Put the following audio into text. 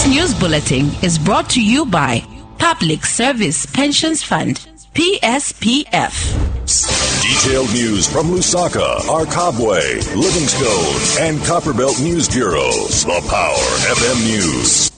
news bulletin is brought to you by Public Service Pensions Fund, PSPF. Detailed news from Lusaka, Arkabwe, Livingstone, and Copperbelt News Bureaus. The Power FM News.